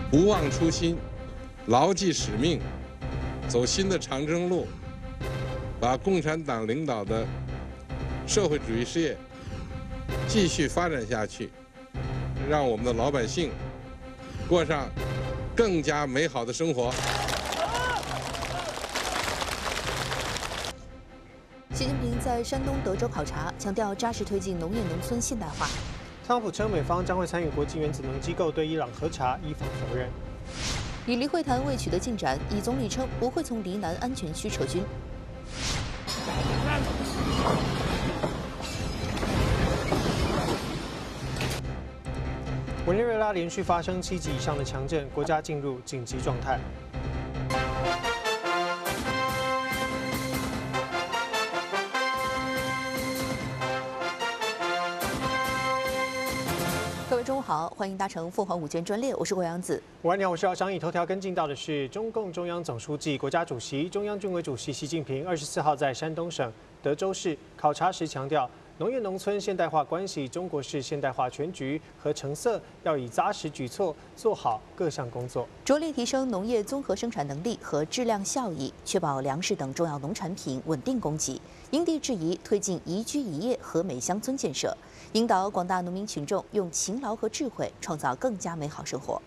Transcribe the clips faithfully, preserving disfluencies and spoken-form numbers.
不忘初心，牢记使命，走新的长征路，把共产党领导的社会主义事业继续发展下去，让我们的老百姓过上更加美好的生活。 习近平在山东德州考察，强调扎实推进农业农村现代化。 特朗普称美方将会参与国际原子能机构对伊朗核查，伊方否认。 以黎会谈未取得进展，以总理称不会从黎南安全区撤军。 委内瑞拉连续发生七级以上的强震，国家进入紧急状态。 各位中午好，欢迎搭乘凤凰午间专列，我是郭阳子。 午安，你好，我是姚翔。以头条跟进到的是中共中央总书记、国家主席、中央军委主席习近平二十四号在山东省德州市考察时强调，农业农村现代化关系中国式现代化全局和成色，要以扎实举措做好各项工作， 着力提升农业综合生产能力和质量效益，确保粮食等重要农产品稳定供给，因地制宜推进宜居宜业和美乡村建设，引导广大农民群众用勤劳和智慧创造更加美好生活。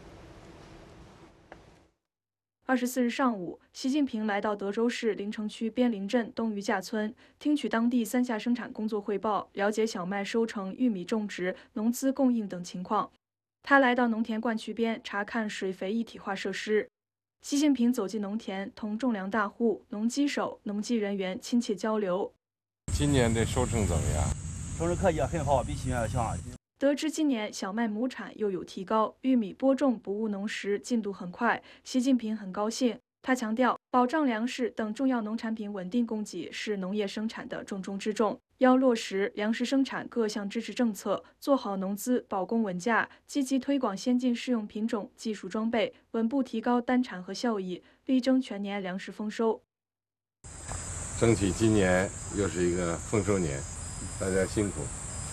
二十四日上午，习近平来到德州市临城区边林镇东余架村，听取当地三下生产工作汇报，了解小麦收成、玉米种植、农资供应等情况。他来到农田灌区边查看水肥一体化设施。习近平走进农田，同种粮大户、农机手、农技人员亲切交流。 今年的收成怎么样？ 收成可以很好，比去年要强。 得知今年小麦亩产又有提高，玉米播种不误农时进度很快，习近平很高兴。他强调，保障粮食等重要农产品稳定供给是农业生产的重中之重，要落实粮食生产各项支持政策，做好农资保供稳价，积极推广先进适用品种、技术装备，稳步提高单产和效益，力争全年粮食丰收。 争取今年又是一个丰收年，大家辛苦。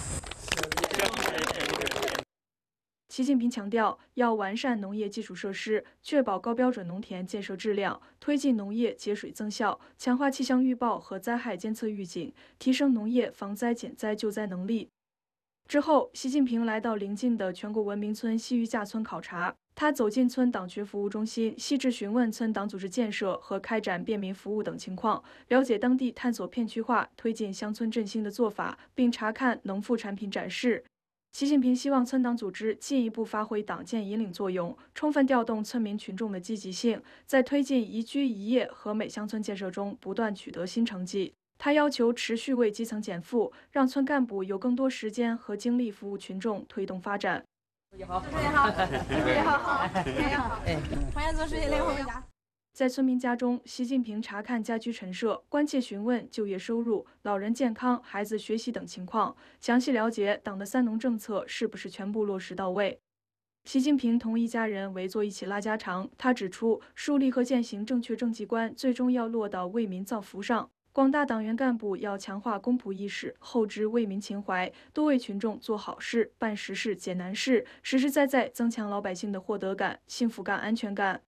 习近平强调，要完善农业基础设施，确保高标准农田建设质量，推进农业节水增效，强化气象预报和灾害监测预警，提升农业防灾减灾救灾能力。之后，习近平来到邻近的全国文明村西余架村考察。他走进村党学服务中心，细致询问村党组织建设和开展便民服务等情况，了解当地探索片区化、推进乡村振兴的做法，并查看农副产品展示。习近平希望村党组织进一步发挥党建引领作用，充分调动村民群众的积极性，在推进宜居宜业和美乡村建设中不断取得新成绩。他要求持续为基层减负，让村干部有更多时间和精力服务群众，推动发展。 主席好，主席好，主席好，主席好，哎，欢迎总书记来我们家。 在村民家中，习近平查看家居陈设，关切询问就业收入、老人健康、孩子学习等情况，详细了解党的三农政策是不是全部落实到位。习近平同一家人围坐一起拉家常，他指出，树立和践行正确政绩观，最终要落到为民造福上。广大党员干部要强化公仆意识，厚植为民情怀，多为群众做好事、办实事、解难事，实实在在增强老百姓的获得感、幸福感、安全感。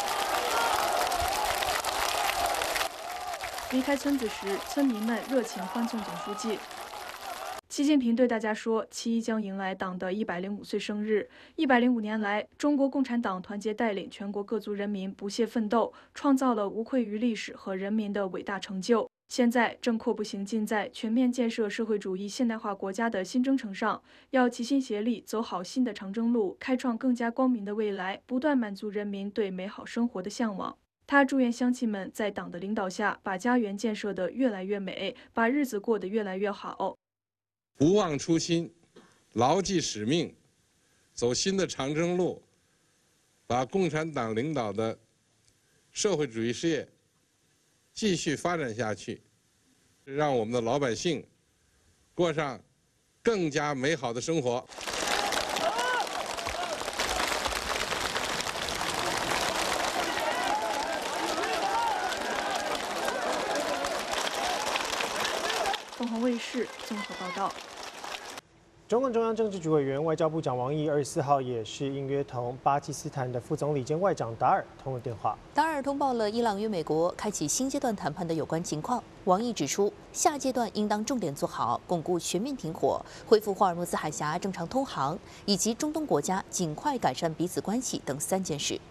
离开村子时，村民们热情欢送总书记。习近平对大家说，七一将迎来党的一百零五岁生日。一百零五年来，中国共产党团结带领全国各族人民不懈奋斗，创造了无愧于历史和人民的伟大成就。现在正阔步行进在全面建设社会主义现代化国家的新征程上，要齐心协力走好新的长征路，开创更加光明的未来，不断满足人民对美好生活的向往。他祝愿乡亲们在党的领导下，把家园建设得越来越美，把日子过得越来越好。 不忘初心，牢记使命，走新的长征路，把共产党领导的社会主义事业继续发展下去，让我们的老百姓过上更加美好的生活。 凤凰卫视综合报道。 中共中央政治局委员、外交部长王毅二十四号也是应约同巴基斯坦的副总理兼外长达尔通了电话。 达尔通报了伊朗与美国开启新阶段谈判的有关情况。王毅指出，下阶段应当重点做好巩固全面停火、恢复霍尔木兹海峡正常通航，以及中东国家尽快改善彼此关系等三件事。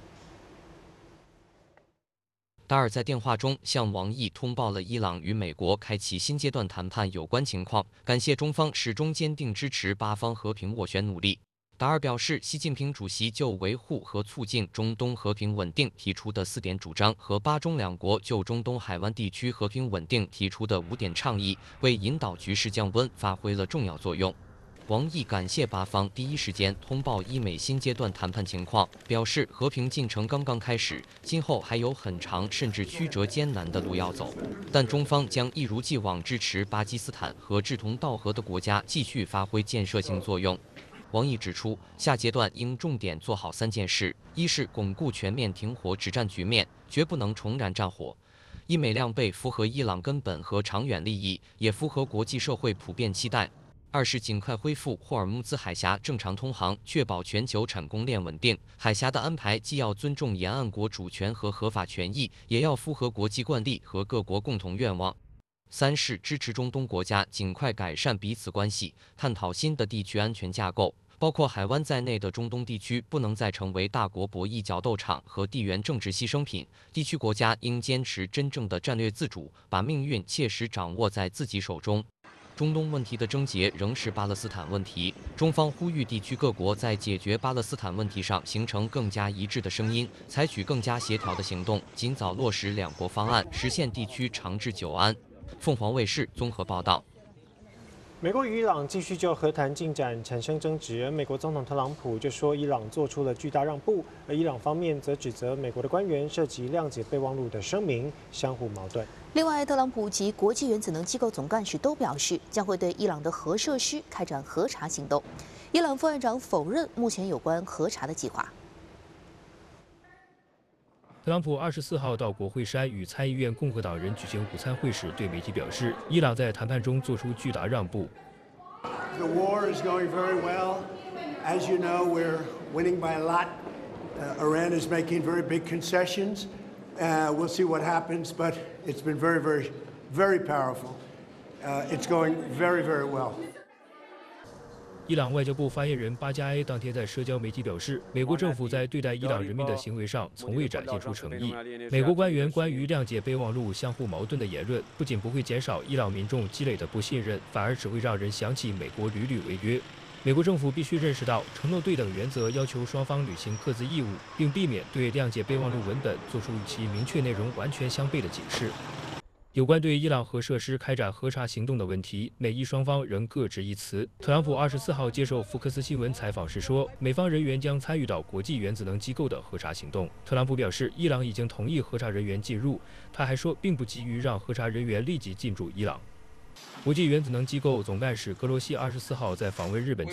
达尔在电话中向王毅通报了伊朗与美国开启新阶段谈判有关情况，感谢中方始终坚定支持巴方和平斡旋努力。达尔表示，习近平主席就维护和促进中东和平稳定提出的四点主张和巴中两国就中东海湾地区和平稳定提出的五点倡议，为引导局势降温发挥了重要作用。 王毅感谢巴方第一时间通报伊美新阶段谈判情况，表示和平进程刚刚开始，今后还有很长甚至曲折艰难的路要走，但中方将一如既往支持巴基斯坦和志同道合的国家继续发挥建设性作用。王毅指出，下阶段应重点做好三件事：一是巩固全面停火止战局面，绝不能重燃战火。 伊美两备符合伊朗根本和长远利益，也符合国际社会普遍期待。 二是尽快恢复霍尔木兹海峡正常通航，确保全球产供链稳定。海峡的安排既要尊重沿岸国主权和合法权益，也要符合国际惯例和各国共同愿望。三是支持中东国家尽快改善彼此关系，探讨新的地区安全架构，包括海湾在内的中东地区不能再成为大国博弈角斗场和地缘政治牺牲品。地区国家应坚持真正的战略自主，把命运切实掌握在自己手中。 中东问题的症结仍是巴勒斯坦问题，中方呼吁地区各国在解决巴勒斯坦问题上形成更加一致的声音，采取更加协调的行动，尽早落实两国方案，实现地区长治久安。凤凰卫视综合报道。 美国与伊朗继续就和谈进展产生争执，而美国总统特朗普就说伊朗做出了巨大让步，而伊朗方面则指责美国的官员涉及谅解备忘录的声明，相互矛盾。 另外，特朗普及国际原子能机构总干事都表示，将会对伊朗的核设施开展核查行动。伊朗副院长否认目前有关核查的计划。 特朗普二十四号到国会山与参议院共和党人举行午餐会时，对媒体表示，伊朗在谈判中做出巨大让步。 The war is going very well. As you know, we're winning by a lot. Uh, Iran is making very big concessions. Uh, we'll see what happens, but it's been very, very, very powerful. Uh, it's going very, very well. 伊朗外交部发言人巴加埃当天在社交媒体表示，美国政府在对待伊朗人民的行为上从未展现出诚意。美国官员关于谅解备忘录相互矛盾的言论，不仅不会减少伊朗民众积累的不信任，反而只会让人想起美国屡屡违约。美国政府必须认识到，承诺对等原则要求双方履行各自义务，并避免对谅解备忘录文本做出与其明确内容完全相悖的解释。 有关对伊朗核设施开展核查行动的问题，美伊双方仍各执一词。特朗普二十四号接受福克斯新闻采访时说，美方人员将参与到国际原子能机构的核查行动。特朗普表示，伊朗已经同意核查人员进入，他还说，并不急于让核查人员立即进驻伊朗。国际原子能机构总干事格罗西二十四号在访问日本。